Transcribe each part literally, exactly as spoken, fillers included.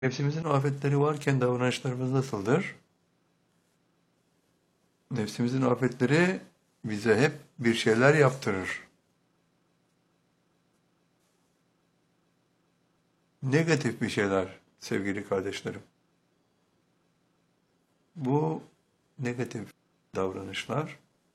Nefsimizin afetleri varken davranışlarımız nasıldır? Nefsimizin afetleri bize hep bir şeyler yaptırır. Negatif bir şeyler sevgili kardeşlerim. Bu negatif davranışlar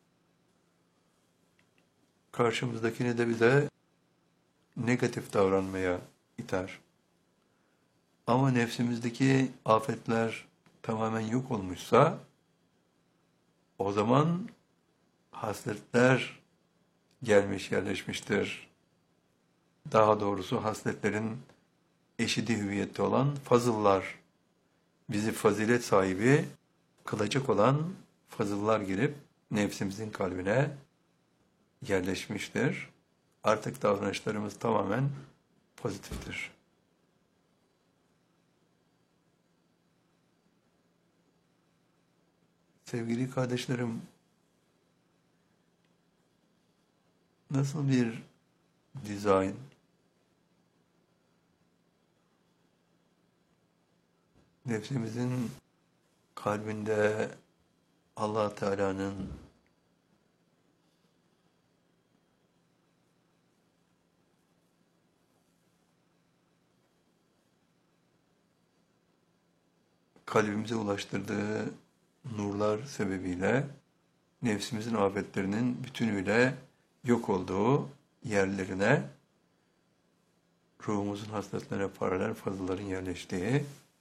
karşımızdakini de bize negatif davranmaya iter. Ama nefsimizdeki afetler tamamen yok olmuşsa o zaman hasletler gelmiş yerleşmiştir. Daha doğrusu hasletlerin eşidi hüviyette olan fazıllar, bizi fazilet sahibi kılacak olan fazıllar girip nefsimizin kalbine yerleşmiştir. Artık davranışlarımız tamamen pozitiftir. Sevgili kardeşlerim, nasıl bir dizayn, nefsimizin kalbinde Allah Teala'nın kalbimize ulaştırdığı nurlar sebebiyle nefsimizin afetlerinin bütünüyle yok olduğu yerlerine ruhumuzun hasletlerine paralel fazlaların yerleştiği,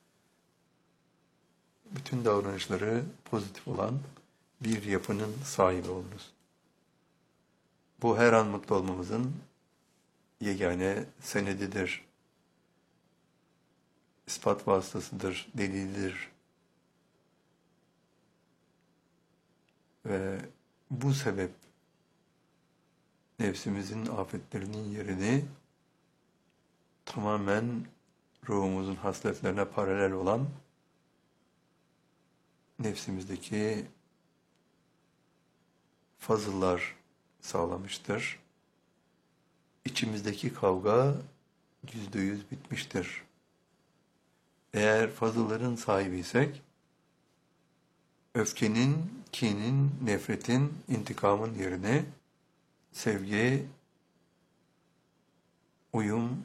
bütün davranışları pozitif olan bir yapının sahibi oluruz. Bu her an mutlu olmamızın yegane senedidir, ispat vasıtasıdır, delildir. Ve bu sebep nefsimizin afetlerinin yerini tamamen ruhumuzun hasletlerine paralel olan nefsimizdeki fazıllar sağlamıştır. İçimizdeki kavga yüzde yüz bitmiştir. Eğer fazılların sahibiysek, öfkenin, kinin, nefretin, intikamın yerine sevgi, uyum,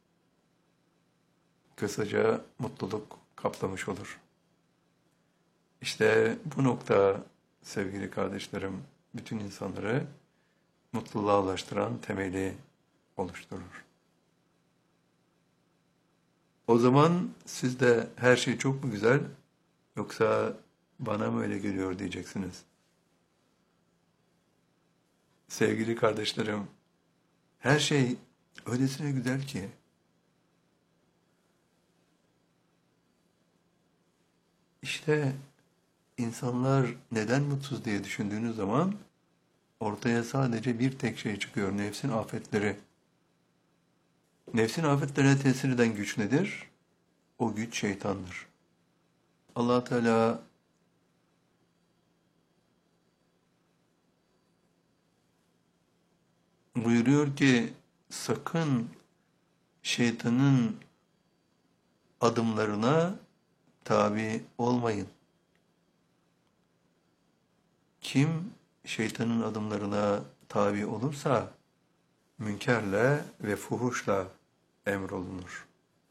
kısaca mutluluk kaplamış olur. İşte bu nokta sevgili kardeşlerim, bütün insanları mutluluğa ulaştıran temeli oluşturur. O zaman siz de her şey çok mu güzel, yoksa bana mı öyle geliyor diyeceksiniz. Sevgili kardeşlerim, her şey öylesine güzel ki, işte insanlar neden mutsuz diye düşündüğünüz zaman ortaya sadece bir tek şey çıkıyor: nefsin afetleri. Nefsin afetlerine tesir eden güç nedir? O güç şeytandır. Allah Teala buyuruyor ki sakın şeytanın adımlarına tabi olmayın. Kim şeytanın adımlarına tabi olursa münkerle ve fuhuşla emrolunur.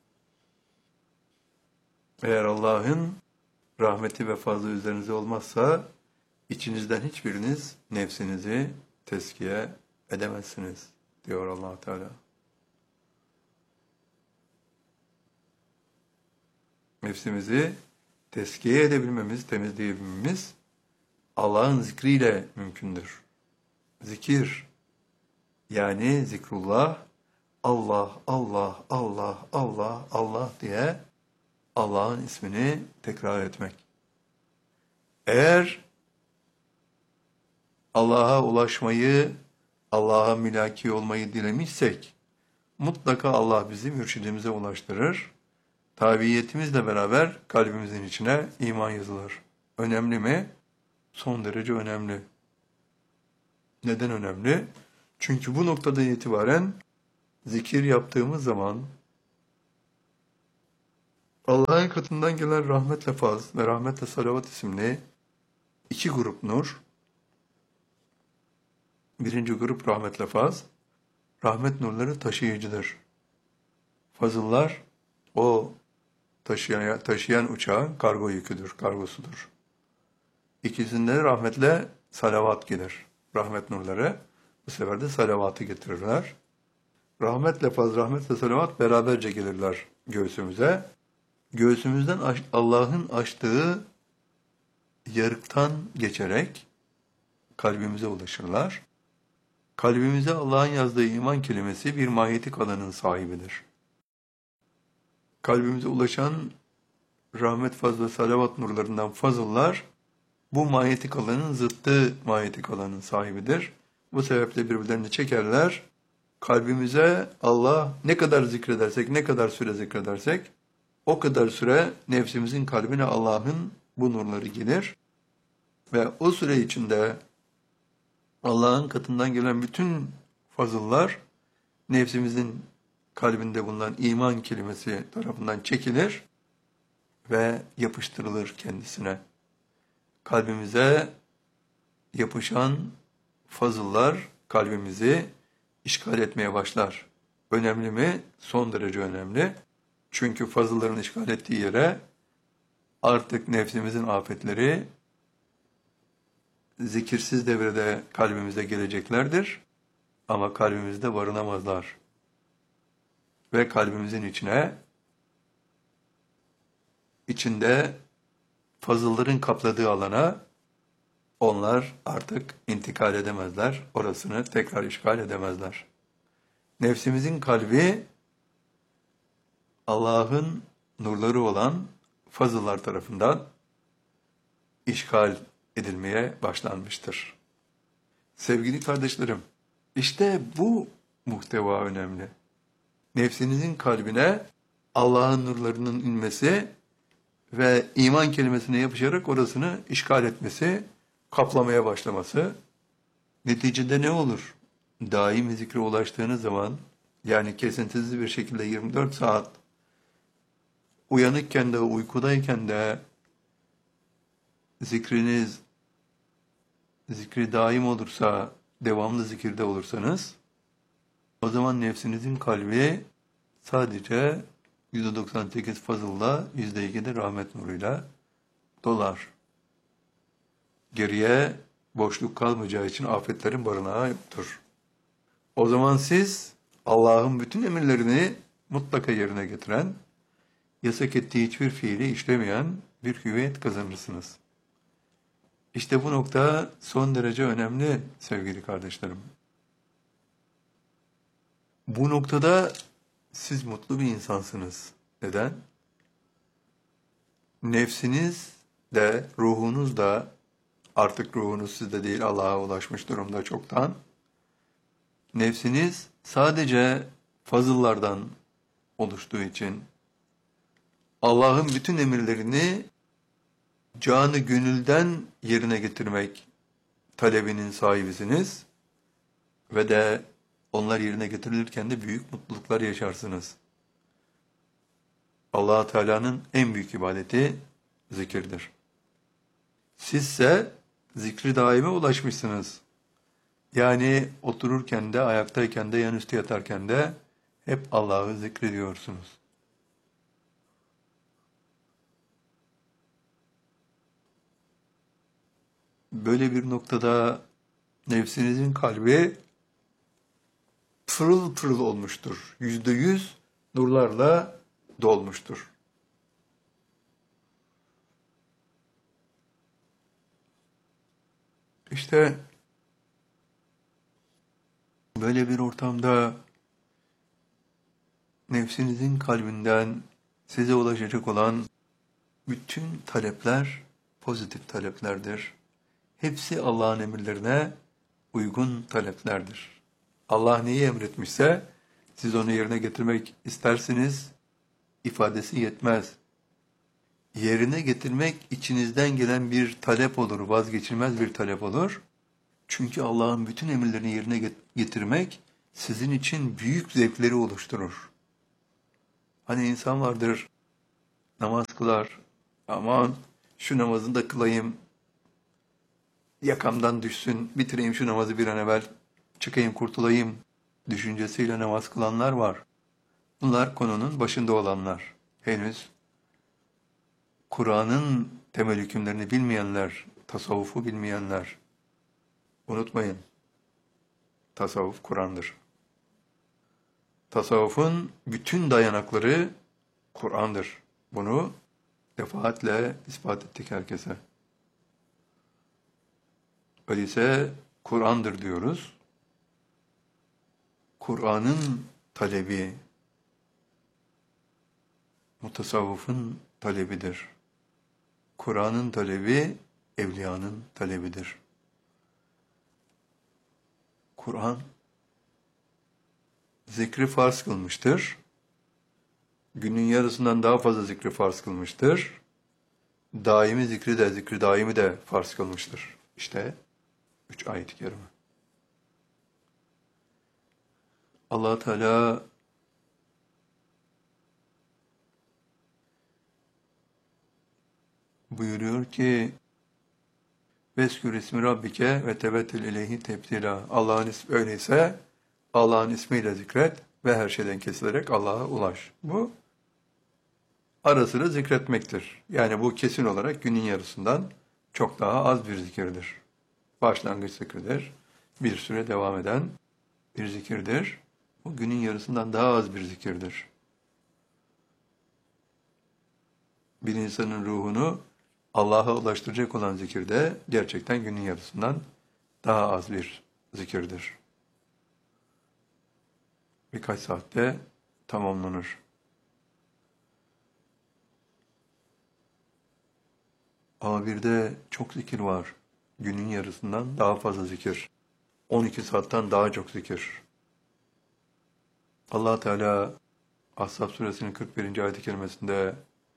Eğer Allah'ın rahmeti ve fazlı üzerinize olmazsa içinizden hiçbiriniz nefsinizi tezkiye edemezsiniz diyor Allah Teala. Nefsimizi tezkiye edebilmemiz, temizleyebilmemiz Allah'ın zikriyle mümkündür. Zikir, yani zikrullah, Allah, Allah, Allah, Allah, Allah diye Allah'ın ismini tekrar etmek. Eğer Allah'a ulaşmayı, Allah'a mülaki olmayı dilemişsek, mutlaka Allah bizi mürşidimize ulaştırır. Tabiiyetimizle beraber kalbimizin içine iman yazılır. Önemli mi? Son derece önemli. Neden önemli? Çünkü bu noktada itibaren zikir yaptığımız zaman Allah'ın katından gelen rahmetle faz ve rahmetle salavat isimli iki grup nur. Birinci grup rahmetle faz. Rahmet nurları taşıyıcıdır. Fazıllar o taşıyan, taşıyan uçağın kargo yüküdür, kargosudur. İkisinde rahmetle salavat gelir. Rahmet nurları bu sefer de salavatı getirirler. Rahmetle faz, rahmetle salavat beraberce gelirler göğsümüze. Göğsümüzden Allah'ın açtığı yarıktan geçerek kalbimize ulaşırlar. Kalbimize Allah'ın yazdığı iman kelimesi bir manyetik alanın sahibidir. Kalbimize ulaşan rahmet, faz ve salavat nurlarından fazıllar, bu manyetik alanın zıttı manyetik alanın sahibidir. Bu sebeple birbirlerini çekerler. Kalbimize Allah ne kadar zikredersek, ne kadar süre zikredersek, o kadar süre nefsimizin kalbine Allah'ın bu nurları gelir. Ve o süre içinde Allah'ın katından gelen bütün fazıllar nefsimizin kalbinde bulunan iman kelimesi tarafından çekilir ve yapıştırılır kendisine. Kalbimize yapışan fazıllar kalbimizi işgal etmeye başlar. Önemli mi? Son derece önemli. Çünkü fazılların işgal ettiği yere artık nefsimizin afetleri zikirsiz devrede kalbimize geleceklerdir ama kalbimizde barınamazlar. Ve kalbimizin içine, içinde fazılların kapladığı alana onlar artık intikal edemezler, orasını tekrar işgal edemezler. Nefsimizin kalbi Allah'ın nurları olan fazıllar tarafından işgal edilmeye başlanmıştır. Sevgili kardeşlerim, işte bu muhteva önemli. Nefsinizin kalbine Allah'ın nurlarının inmesi ve iman kelimesine yapışarak orasını işgal etmesi, kaplamaya başlaması. Neticede ne olur? Daimi zikre ulaştığınız zaman, yani kesintisiz bir şekilde yirmi dört saat uyanıkken de, uykudayken de zikriniz, zikri daim olursa, devamlı zikirde olursanız, o zaman nefsinizin kalbi sadece yüzde doksan sekiz fazılla, yüzde iki de rahmet nuruyla dolar. Geriye boşluk kalmayacağı için afetlerin barınağı yoktur. O zaman siz Allah'ın bütün emirlerini mutlaka yerine getiren, yasak ettiği hiçbir fiili işlemeyen bir hüviyet kazanırsınız. İşte bu nokta son derece önemli sevgili kardeşlerim. Bu noktada siz mutlu bir insansınız. Neden? Nefsiniz de, ruhunuz da, artık ruhunuz sizde değil, Allah'a ulaşmış durumda çoktan. Nefsiniz sadece fazıllardan oluştuğu için Allah'ın bütün emirlerini canı gönülden yerine getirmek talebinin sahibisiniz ve de onlar yerine getirilirken de büyük mutluluklar yaşarsınız. Allah Teala'nın en büyük ibadeti zikirdir. Sizse zikri daime ulaşmışsınız. Yani otururken de, ayaktayken de, yanüstü yatarken de hep Allah'ı zikrediyorsunuz. Böyle bir noktada nefsinizin kalbi pırıl pırıl olmuştur. Yüzde yüz nurlarla dolmuştur. İşte böyle bir ortamda nefsinizin kalbinden size ulaşacak olan bütün talepler pozitif taleplerdir. Hepsi Allah'ın emirlerine uygun taleplerdir. Allah neyi emretmişse siz onu yerine getirmek istersiniz, ifadesi yetmez. Yerine getirmek içinizden gelen bir talep olur, vazgeçilmez bir talep olur. Çünkü Allah'ın bütün emirlerini yerine getirmek sizin için büyük zevkleri oluşturur. Hani insan vardır, namaz kılar. Aman şu namazını da kılayım, yakamdan düşsün, bitireyim şu namazı bir an evvel, çıkayım kurtulayım düşüncesiyle namaz kılanlar var. Bunlar konunun başında olanlar. Henüz Kur'an'ın temel hükümlerini bilmeyenler, tasavvufu bilmeyenler. Unutmayın, tasavvuf Kur'an'dır. Tasavvufun bütün dayanakları Kur'an'dır. Bunu defaatle ispat ettik herkese. Öyleyse Kur'an'dır diyoruz. Kur'an'ın talebi, mutasavvıfın talebidir. Kur'an'ın talebi, evliyanın talebidir. Kur'an, zikri farz kılmıştır. Günün yarısından daha fazla zikri farz kılmıştır. Daimi zikri de, zikri daimi de farz kılmıştır. İşte üç ayet-i kerime. Allah Teala buyuruyor ki Veskür ismi Rabbike ve tevettül ileyhi tebtila. Allah'ın ismi öyleyse Allah'ın ismiyle zikret ve her şeyden kesilerek Allah'a ulaş. Bu ara sıra zikretmektir. Yani bu kesin olarak günün yarısından çok daha az bir zikirdir. Başlangıç zikridir. Bir süre devam eden bir zikirdir. Bu günün yarısından daha az bir zikirdir. Bir insanın ruhunu Allah'a ulaştıracak olan zikir de gerçekten günün yarısından daha az bir zikirdir. Birkaç saatte tamamlanır. Ama bir de çok zikir var. Günün yarısından daha fazla zikir. on iki saatten daha çok zikir. Allah Teala Ahzab suresinin kırk birinci ayet-i kerimesinde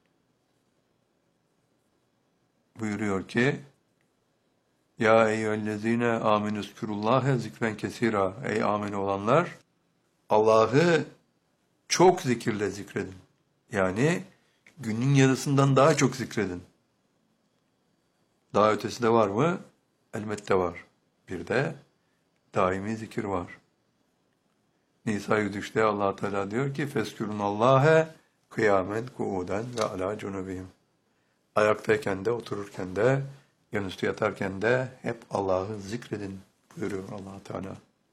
buyuruyor ki Ya eyyühellezine amenüzkürullâhe zikren kesira. Ey amin olanlar, Allah'ı çok zikirle zikredin. Yani günün yarısından daha çok zikredin. Daha ötesi de var mı? Elbette var. Bir de daimi zikir var. Nisa yüz üçte Allah Teala diyor ki Feskürünallâhe kıyamen kuuden ve alâ cunubihim. Ayaktayken de, otururken de, yanüstü yatarken de hep Allah'ı zikredin buyuruyor Allah Teala.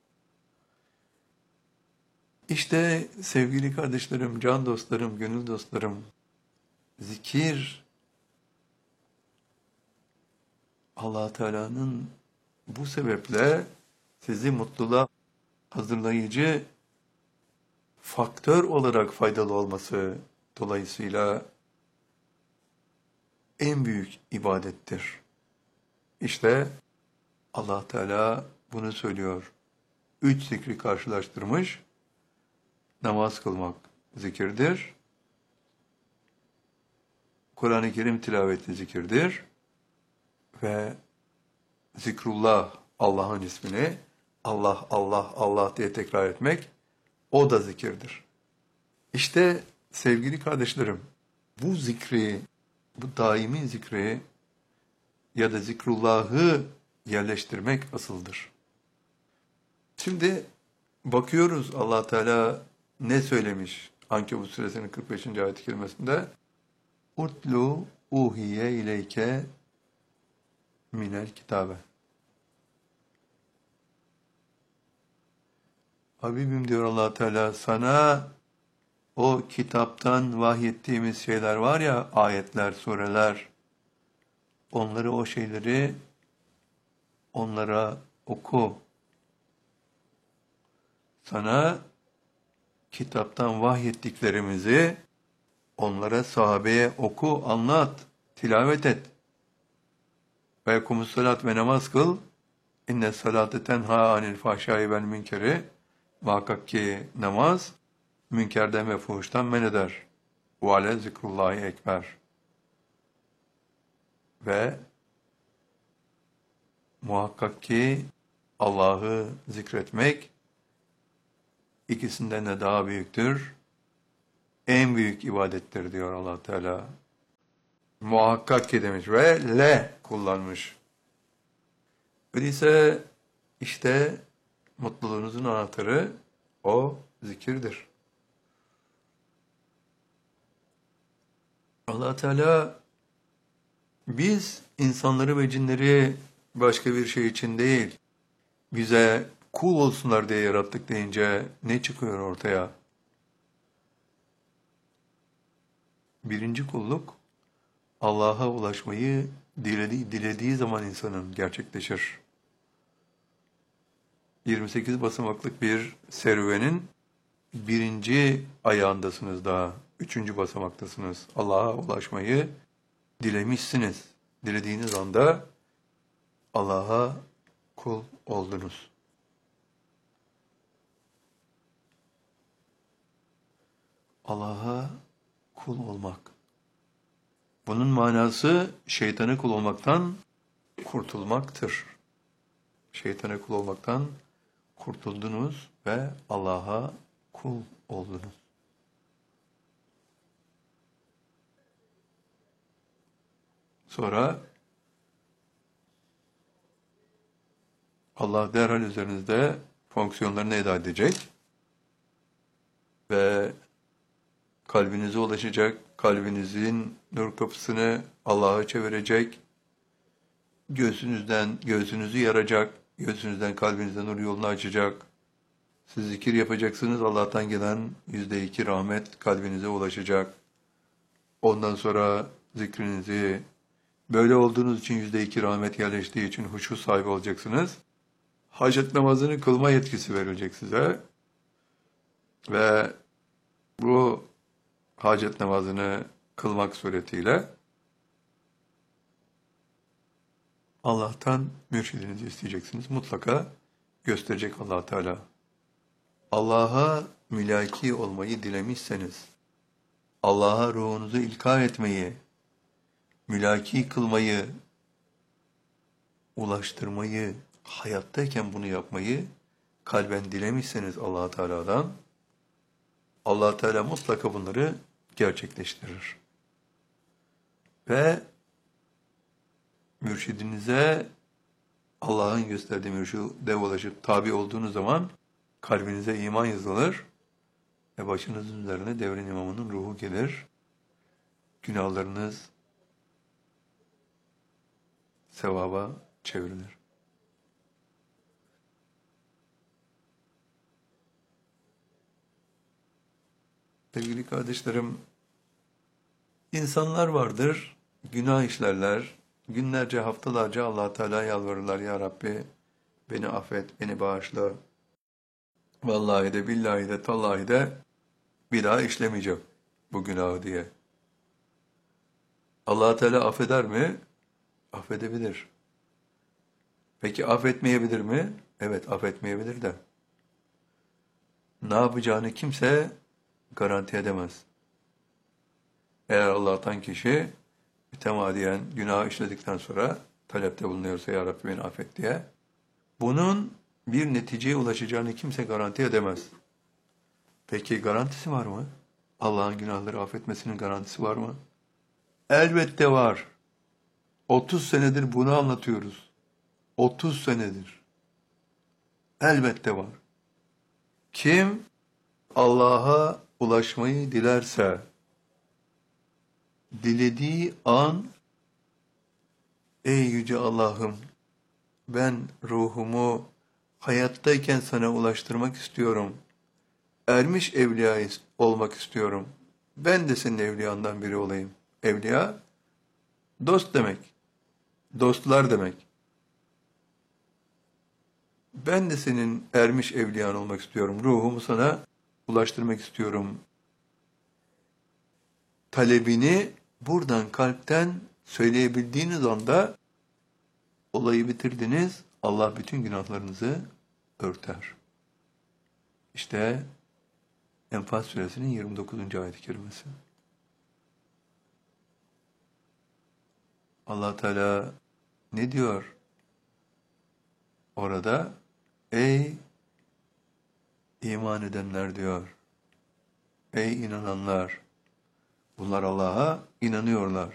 İşte sevgili kardeşlerim, can dostlarım, gönül dostlarım, zikir Allah Teala'nın bu sebeple sizi mutluluğa hazırlayıcı faktör olarak faydalı olması dolayısıyla en büyük ibadettir. İşte Allah Teala bunu söylüyor. Üç zikri karşılaştırmış. Namaz kılmak zikirdir. Kur'an-ı Kerim tilaveti zikirdir. Ve zikrullah, Allah'ın ismini Allah, Allah, Allah diye tekrar etmek, o da zikirdir. İşte sevgili kardeşlerim, bu zikri, bu daimi zikri ya da zikrullahı yerleştirmek asıldır. Şimdi bakıyoruz Allah Teala ne söylemiş Ankebut suresinin kırk beşinci ayet-i kerimesinde Utlu uhiye ileyke minel kitabe. Habibim diyor Allah Teala sana o kitaptan vahyettiğimiz şeyler var ya, ayetler, sureler, onları, o şeyleri onlara oku. Sana kitaptan vahyettiklerimizi onlara, sahabeye oku, anlat, tilavet et. Ve yekumus salat ve namaz kıl. İnne salate tenha anil fahşai vel münkeri. Muhakkak ki namaz münkerden ve fuhuştan men eder. Ve ale zikrullahi ekber. Ve muhakkak ki Allah'ı zikretmek ikisinden de daha büyüktür. en büyük ibadettir diyor Allah Teala. Muhakkak ki demiş ve le kullanmış. Öyleyse işte mutluluğunuzun anahtarı o zikirdir. Allah Teala biz insanları ve cinleri başka bir şey için değil, bize kul olsunlar diye yarattık deyince ne çıkıyor ortaya? Birinci kulluk, Allah'a ulaşmayı dilediği, dilediği zaman insanın gerçekleşir. yirmi sekiz basamaklık bir serüvenin birinci ayağındasınız daha. Üçüncü basamaktasınız. Allah'a ulaşmayı dilemişsiniz. Dilediğiniz anda Allah'a kul oldunuz. Allah'a kul olmak. Bunun manası şeytana kul olmaktan kurtulmaktır. Şeytana kul olmaktan kurtuldunuz ve Allah'a kul oldunuz. Sonra Allah derhal üzerinizde fonksiyonlarını eda edecek ve kalbinize ulaşacak, kalbinizin nur kapısını Allah'a çevirecek, göğsünüzden, göğsünüzü yaracak, göğsünüzden kalbinizden nur yolunu açacak. Siz zikir yapacaksınız, Allah'tan gelen yüzde iki rahmet kalbinize ulaşacak. Ondan sonra zikrinizi, böyle olduğunuz için yüzde iki rahmet yerleştiği için huşu sahibi olacaksınız. Hacet namazını kılma yetkisi verilecek size. Ve bu hacet namazını kılmak suretiyle Allah'tan mürşidinizi isteyeceksiniz. Mutlaka gösterecek Allah Teala. Allah'a mülaki olmayı dilemişseniz, Allah'a ruhunuzu ilka etmeyi, mülaki kılmayı, ulaştırmayı, hayattayken bunu yapmayı kalben dilemişseniz Allah Teala'dan, Allah Teala mutlaka bunları gerçekleştirir. Ve mürşidinize Allah'ın gösterdiği mürşide ulaşıp tabi olduğunuz zaman kalbinize iman yazılır ve başınızın üzerine devrin imamının ruhu gelir. Günahlarınız sevaba çevrilir. Sevgili kardeşlerim, insanlar vardır, günah işlerler, günlerce, haftalarca Allah Teala yalvarırlar, Ya Rabbi beni affet, beni bağışla. Vallahi de, billahi de, tallahi de bir daha işlemeyeceğim bu günahı diye. Allah Teala affeder mi? Affedebilir. Peki affetmeyebilir mi? Evet, affetmeyebilir de. Ne yapacağını kimse garanti edemez. Eğer Allah'tan kişi mütemadiyen günah işledikten sonra talepte bulunuyorsa Ya Rabbi beni affet diye, bunun bir neticeye ulaşacağını kimse garanti edemez. Peki garantisi var mı? Allah'ın günahları affetmesinin garantisi var mı? Elbette var. otuz senedir bunu anlatıyoruz. otuz senedir. Elbette var. Kim Allah'a ulaşmayı dilerse, dilediği an, ey yüce Allah'ım, ben ruhumu hayattayken sana ulaştırmak istiyorum. Ermiş evliya olmak istiyorum. Ben de senin evliyandan biri olayım. Evliya, dost demek. Dostlar demek. Ben de senin ermiş evliyan olmak istiyorum. Ruhumu sana ulaştırmak istiyorum. Talebini buradan kalpten söyleyebildiğiniz anda olayı bitirdiniz. Allah bütün günahlarınızı örter. İşte Enfal suresinin yirmi dokuzuncu ayet-i kerimesi. Allah Teala ne diyor orada? Ey iman edenler diyor. Ey inananlar! Bunlar Allah'a inanıyorlar.